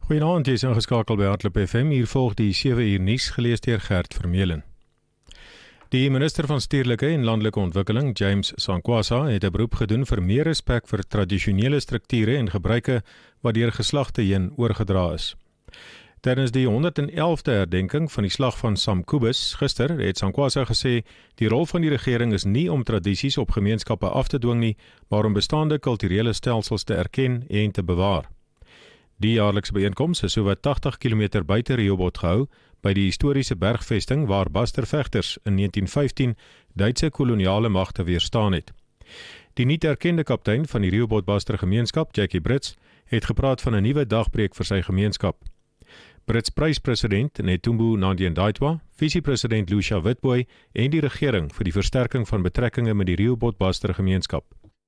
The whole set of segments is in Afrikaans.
Goeienaand, jy is ingeskakel by Hardloop FM. Hier volg die 7 uur nuus gelees deur Gert Vermeulen. Die minister van Stedelike en Landelike Ontwikkeling, James Sankwasa, het 'n beroep gedoen vir meer respek vir tradisionele strukture en gebruike wat deur geslagte heen oorgedra is. Tydens die 111de herdenking van die slag van Samkubus gister het Sankwasa gesê die rol van die regering is nie om tradisies op gemeenskappe af te dwing nie, maar om bestaande kulturele stelsels te erken en te bewaar. Die jaarlikse byeenkoms is sowat 80 km buite Rehoboth gehou by die historiese bergvesting waar Bastervegters in 1915 Duitse koloniale magte weerstaan het. Die nie erkende kaptein van die Rehoboth Baster gemeenskap, Jackie Brits, het gepraat van 'n nuwe dagbreek vir sy gemeenskap. Brits pryspresident Netumbo Nandi-Ndaitwah, visiepresident Lucia Witbooi en die regering vir die versterking van betrekkinge met die Rehoboth Baster gemeenskap.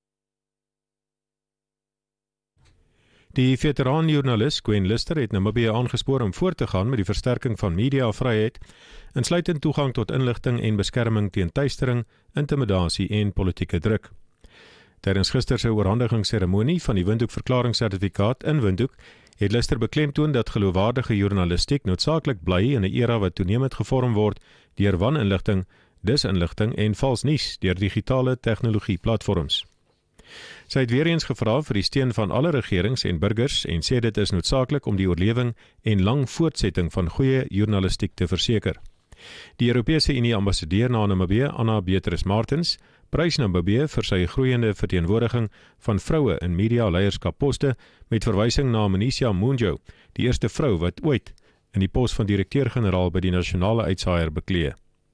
Die veteranjoernalis Gwen Lister het Namibië aangespoor om voort te gaan met die versterking van mediavryheid, insluitend toegang tot inligting en beskerming teen teistering, intimidasie en politieke druk. Tydens gister se oorhandigingsseremonie van die Windhoek-verklaringssertifikaat in Windhoek het Lister beklemtoon dat geloofwaardige journalistiek noodsaaklik bly in 'n era wat toenemend gevorm word deur waninligting, disinligting en vals nuus deur digitale tegnologie-platforms. Sy het weer eens gevra vir die steun van alle regerings en burgers en sê dit is noodsaaklik om die oorlewing en lang voortsetting van goeie journalistiek te verseker. Die Europese Unie ambassadeur na Namibië, Anna Beatrice Martens, prys Namibië vir sy groeiende verteenwoordiging van vroue in media-leierskapposte met verwysing na Manisha Munjo, die eerste vrou wat ooit in die pos van direkteur-generaal by die nasionale uitsaaier beklee.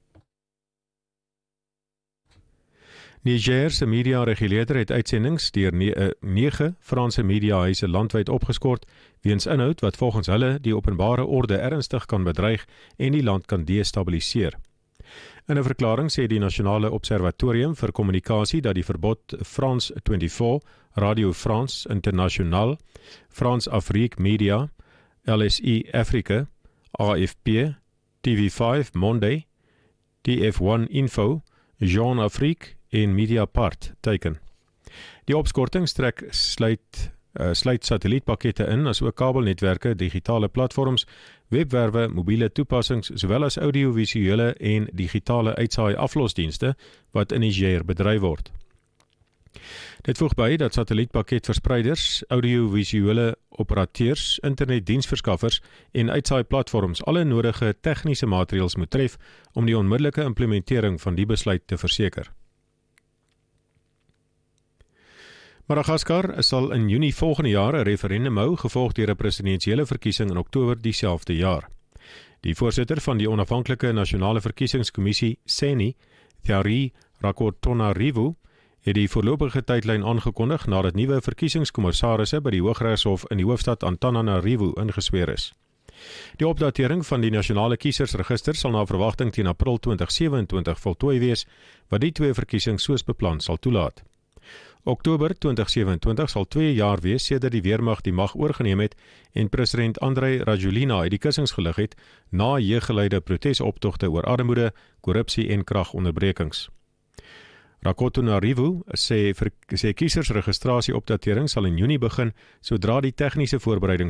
Niger se media-regulator het uitsendings deur 9 Franse mediahuise landwyd opgeskort weens inhoud wat volgens hulle die openbare orde ernstig kan bedreig en die land kan destabiliseer. In 'n verklaring sê die Nasionale Observatorium vir Kommunikasie dat die verbod France 24, Radio France International, France Afrique Media, LSI Africa, AFP, TV5 Monday, TF1 Info, Jean Afrique en Mediapart teiken. Die opskorting sluit satellietpakkette in, as ook kabelnetwerke, digitale platforms, webwerwe, mobiele toepassings, sowel as audiovisuele en digitale uitsaai aflosdienste wat in Niger bedryf word. Dit voeg by dat satellietpakketverspreiders, audiovisuele operateurs, internetdiensverskaffers en uitsaai platforms alle nodige tegniese maatreëls moet tref om die onmiddellike implementering van die besluit te verseker. Madagaskar sal in Junie volgende jaar 'n referendum hou, gevolg deur 'n presidensiële verkiesing in Oktober dieselfde jaar. Die voorsitter van die onafhanklike nasionale verkiesingskommissie, SENI, Thierry Rakotonarivu, het die voorlopige tydlyn aangekondig nadat nuwe verkiesingskommissarisse by die Hooggeregshof in die hoofstad Antananarivo ingesweer is. Die opdatering van die nasionale kiesersregister sal na verwagting teen April 2027 voltooi wees, wat die twee verkiesings soos beplan sal toelaat. Oktober 2027 sal 2 jaar wees sedert die weermag die mag oorgeneem het en president Andry Rajoelina uit die kussings gelig het na jeuggeleide protesoptogte oor armoede, korrupsie en kragonderbrekings. Rakotonarivu sê kiesersregistrasie opdatering sal in Junie begin sodra die tegniese voorbereidings